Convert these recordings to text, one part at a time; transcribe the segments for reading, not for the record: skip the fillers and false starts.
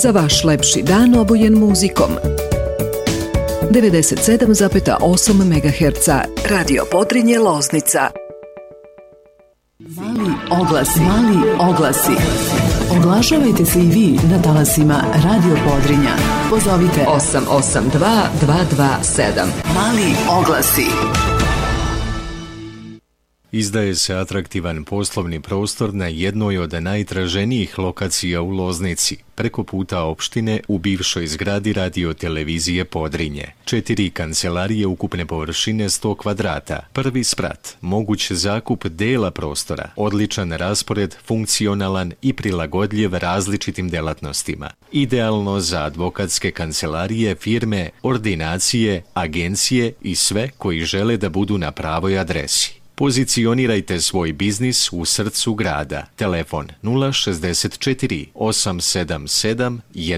Za vaš lepši dan obojen muzikom. 97,8 MHz Radio Podrinje Loznica. Mali oglasi. Oglašavajte se i vi na talasima Radio Podrinja. Pozovite 882 227. Mali oglasi. Izdaje se atraktivan poslovni prostor na jednoj od najtraženijih lokacija u Loznici, preko puta opštine u bivšoj zgradi radio-televizije Podrinje. 4 kancelarije ukupne površine 100 kvadrata, prvi sprat, moguć zakup dela prostora, odličan raspored, funkcionalan i prilagodljiv različitim delatnostima. Idealno za advokatske kancelarije, firme, ordinacije, agencije i sve koji žele da budu na pravoj adresi. Pozicionirajte svoj biznis u srcu grada. Telefon 064 877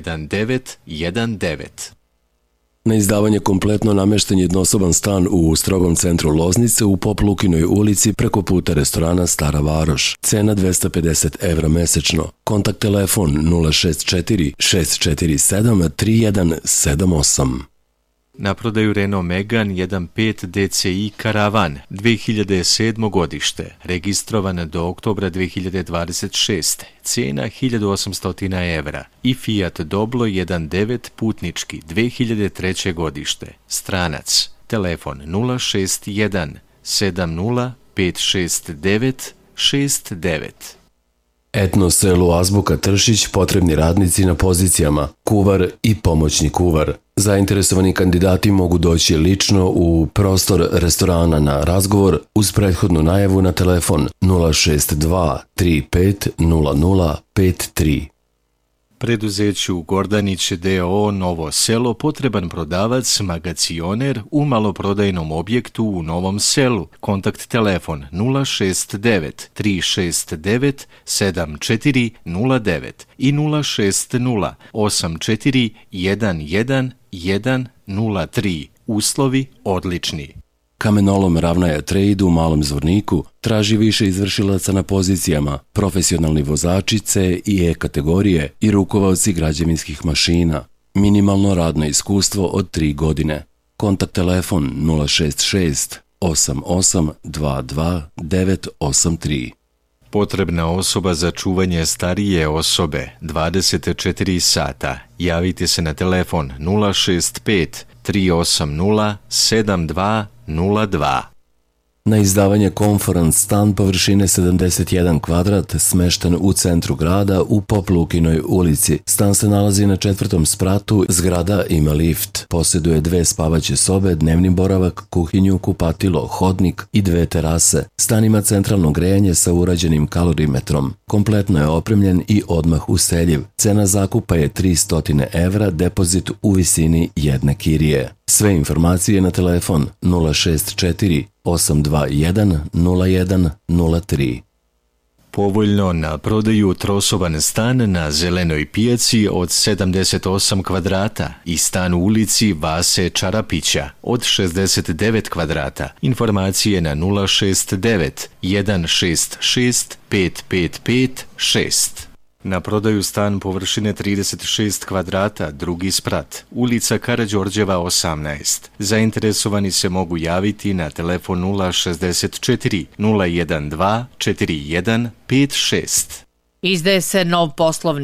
1919. Na izdavanje kompletno namešten jednosoban stan u strogom centru Loznice u Pop Lukinoj ulici preko puta restorana Stara Varoš. Cena 250 € mesečno. Kontakt telefon 064 647 3178. Na prodaju Renault Megane 1.5 DCI Karavan, 2007. godište, registrovan do oktobra 2026. Cena 1800 € i Fiat Doblo 1.9 putnički, 2003. godište, stranac, telefon 061 70 569 69. Etno selu Azbuka Tršić potrebni radnici na pozicijama kuvar i pomoćni kuvar. Zainteresovani kandidati mogu doći lično u prostor restorana na razgovor uz prethodnu najavu na telefon 062 35 00 53. Preduzeću Gordanić D.O. Novo selo potreban prodavac, magacioner u maloprodajnom objektu u Novom selu. Kontakt telefon 069 369 7409 i 060 84 11 103. Uslovi odlični. Kamenolom Ravnaja Trade u Malom Zvorniku traži više izvršilaca na pozicijama, profesionalni vozači C i E kategorije i rukovaoci građevinskih mašina. Minimalno radno iskustvo od 3 godine. Kontakt telefon 066 88 22 983. Potrebna osoba za čuvanje starije osobe 24 sata. Javite se na telefon 065 380 7202. Na izdavanje Conference stan površine 71 kvadrat smešten u centru grada u Pop Lukinoj ulici. Stan se nalazi na 4. spratu, zgrada ima lift. Posjeduje 2 spavaće sobe, dnevni boravak, kuhinju, kupatilo, hodnik i 2 terase. Stan ima centralno grejanje sa urađenim kalorimetrom. Kompletno je opremljen i odmah useljiv. Cena zakupa je 300 €, depozit u visini jedne kirije. Sve informacije na telefon 064 821 0103. Povoljno na prodaju trosoban stan na Zelenoj pijaci od 78 kvadrata i stan u ulici Vase Čarapića od 69 kvadrata. Informacije na 069 166 555 6. Na prodaju stan površine 36 kvadrata, drugi sprat, ulica Karađorđeva 18. Zainteresovani se mogu javiti na telefon 064 012 41 56. Izdaje se nov poslovni